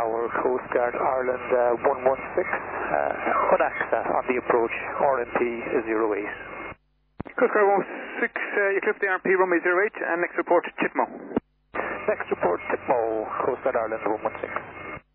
Tower, Coast Guard Ireland 116, UNAXA on the approach, RNP 08. Coast Guard 116, you clipped the RNP runway 08, and next report Titmo. Next report Titmo, Coast Guard Ireland 116.